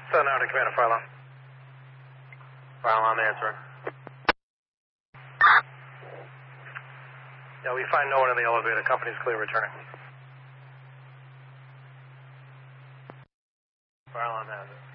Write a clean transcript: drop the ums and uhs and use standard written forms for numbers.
Southern Arctic Commander, fire alarm. Fire alarm answering. Yeah, we find no one in the elevator. Company's clear returning. Fire alarm has it.